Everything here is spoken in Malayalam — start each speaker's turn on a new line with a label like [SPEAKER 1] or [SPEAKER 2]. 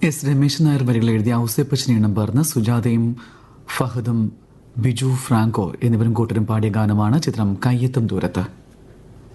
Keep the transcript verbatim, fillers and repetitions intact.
[SPEAKER 1] എസ് രമേശൻ നായർ വരികൾ എഴുതിയ ഔസേപ്പച്ചൻ ഈണം പകർന്ന് സുജാതയും ഫഹദും ബിജു ഫ്രാങ്കോ എന്നിവരും കൂട്ടരും പാടിയ ഗാനമാണ് ചിത്രം കയ്യെത്തും ദൂരത്ത്.